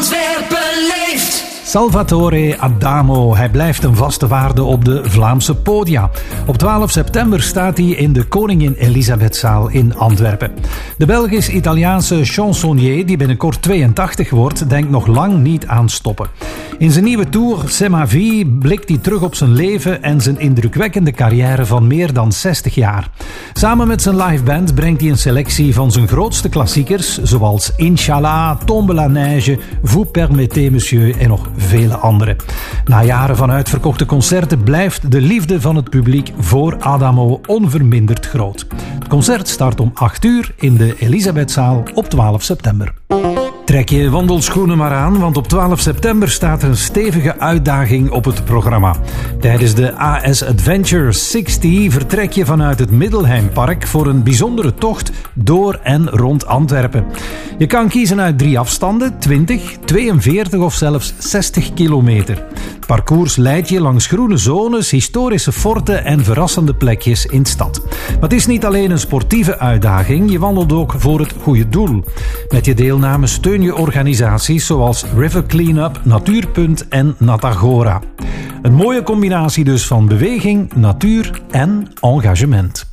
Antwerpen leeft! Salvatore Adamo, hij blijft een vaste waarde op de Vlaamse podia. Op 12 september staat hij in de Koningin Elisabethzaal in Antwerpen. De Belgisch-Italiaanse chansonnier, die binnenkort 82 wordt, denkt nog lang niet aan stoppen. In zijn nieuwe tour, C'est ma vie, blikt hij terug op zijn leven en zijn indrukwekkende carrière van meer dan 60 jaar. Samen met zijn liveband brengt hij een selectie van zijn grootste klassiekers, zoals Inch'Allah, Tombe la neige, Vous permettez monsieur en nog vele andere. Na jaren van uitverkochte concerten blijft de liefde van het publiek voor Adamo onverminderd groot. Het concert start om 8 uur in de Elisabethzaal op 12 september. Trek je wandelschoenen maar aan, want op 12 september staat er een stevige uitdaging op het programma. Tijdens de AS Adventure 60 vertrek je vanuit het Middelheimpark voor een bijzondere tocht door en rond Antwerpen. Je kan kiezen uit 3 afstanden, 20, 42 of zelfs 60 kilometer. Het parcours leidt je langs groene zones, historische forten en verrassende plekjes in de stad. Maar het is niet alleen een sportieve uitdaging, je wandelt ook voor het goede doel. Met je deelname steun je organisaties zoals River Cleanup, Natuurpunt en Natagora. Een mooie combinatie dus van beweging, natuur en engagement.